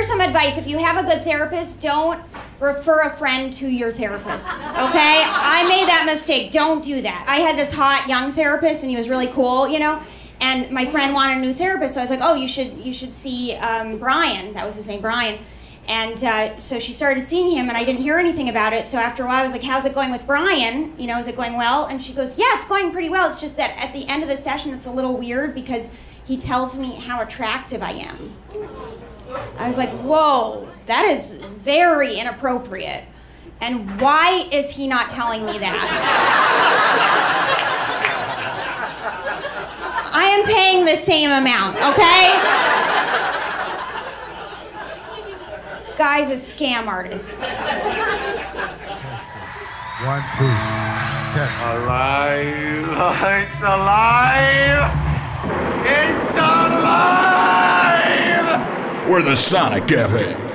here's some advice. If you have a good therapist, don't refer a friend to your therapist, okay? I made that mistake. Don't do that. I had this hot young therapist, and he was really cool, and my friend wanted a new therapist, so I was like, oh, you should see Brian. That was his name, Brian. And so she started seeing him, and I didn't hear anything about it. So after a while, I was like, how's it going with Brian? Is it going well? And she goes, yeah, it's going pretty well. It's just that at the end of the session, it's a little weird because he tells me how attractive I am. I was like, whoa, that is very inappropriate. And why is he not telling me that? I am paying the same amount, okay? This guy's a scam artist. 1, 2, test. Alive! It's alive! It's alive! We're the Sonic Cafe.